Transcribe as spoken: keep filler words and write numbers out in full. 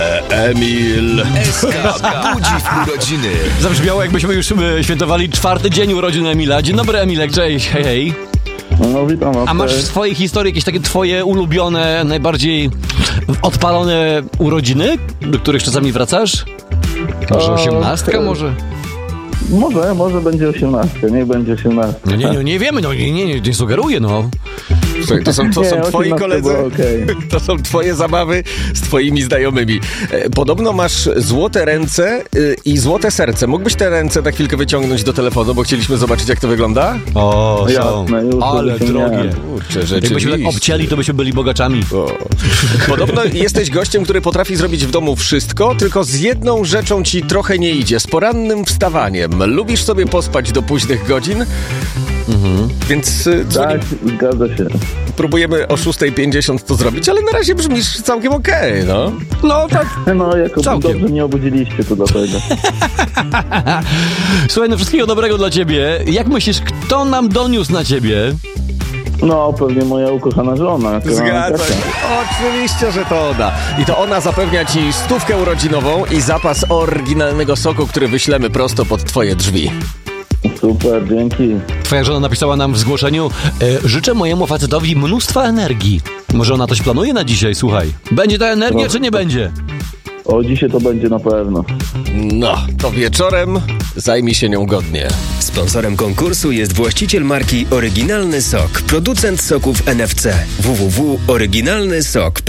Emil. S K budzi w urodziny. Zabrzmiało, jakbyśmy już e, świętowali czwarty dzień urodzin Emila. Dzień dobry, Emilek, cześć, hej, hej. No witam was. A masz w swojej historii jakieś takie twoje ulubione, najbardziej odpalone urodziny, do których czasami wracasz? Może osiemnastka, to- może? Może, może będzie osiemnastka, niech będzie osiemnastka. No nie, nie, nie wiemy, no nie, nie, nie, nie sugeruję, no. Słuchaj, to są, to Nie, są twoi osiemnastka koledzy, była okej. to są twoje zabawy z twoimi znajomymi. E, Podobno masz złote ręce y, i złote serce. Mógłbyś te ręce na chwilkę wyciągnąć do telefonu, bo chcieliśmy zobaczyć, jak to wygląda? O, Jasne, już ale to drogie. wyciągnąłem. Kurczę, Jakbyśmy tak rzeczywiście. obcięli, to byśmy byli bogaczami. O. Podobno jesteś gościem, który potrafi zrobić w domu wszystko, tylko z jedną rzeczą ci trochę nie idzie. Z porannym wstawaniem. Lubisz sobie pospać do późnych godzin? Mhm. Więc y, dzwoni, Tak, zgadza się. próbujemy o szósta pięćdziesiąt to zrobić, ale na razie brzmisz całkiem okej, no. No tak. No, jako Całkiem. dobrze mnie obudziliście, to dlatego. Słuchaj, no wszystkiego dobrego dla ciebie. Jak myślisz, kto nam doniósł na ciebie? No, pewnie moja ukochana żona. Zgadza Kasia. się. Oczywiście, że to ona. I to ona zapewnia ci stówkę urodzinową i zapas oryginalnego soku, który wyślemy prosto pod twoje drzwi. Super, dzięki. Twoja żona napisała nam w zgłoszeniu: e, życzę mojemu facetowi mnóstwa energii. Może ona coś planuje na dzisiaj, słuchaj. Będzie ta energia, No. czy nie będzie? O, dzisiaj to będzie na pewno. No, to wieczorem zajmij się nią godnie. Sponsorem konkursu jest właściciel marki Oryginalny Sok, producent soków N F C. w w w kropka oryginalny sok kropka